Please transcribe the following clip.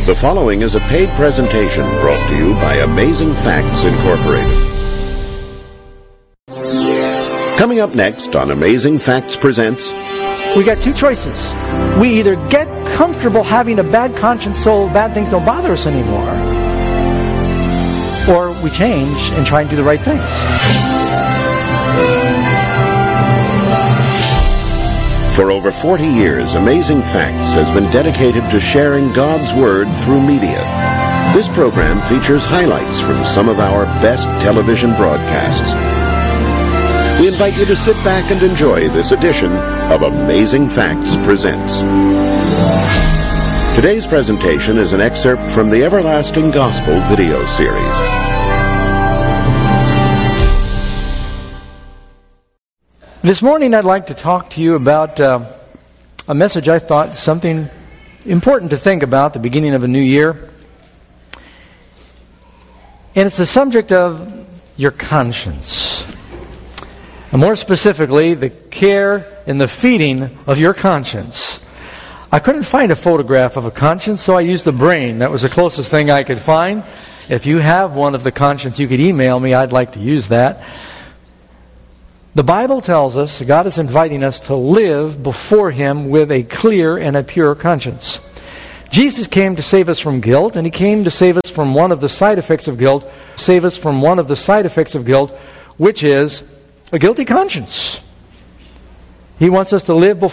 The following is a paid presentation brought to you by Amazing Facts Incorporated. Coming up next on Amazing Facts Presents... We got two choices. We either get comfortable having a bad conscience so bad things don't bother us anymore, or we change and try and do the right things. For over 40 years, Amazing Facts has been dedicated to sharing God's Word through media. This program features highlights from some of our best television broadcasts. We invite you to sit back and enjoy this edition of Amazing Facts Presents. Today's presentation is an excerpt from the Everlasting Gospel video series. This morning I'd like to talk to you about a message I thought something important to think about at the beginning of a new year. And it's the subject of your conscience. And more specifically, the care and the feeding of your conscience. I couldn't find a photograph of a conscience, so I used the brain. That was the closest thing I could find. If you have one of the conscience, you could email me. I'd like to use that. The Bible tells us God is inviting us to live before Him with a clear and a pure conscience. Jesus came to save us from guilt, and He came to save us from one of the side effects of guilt, which is a guilty conscience. He wants us to live before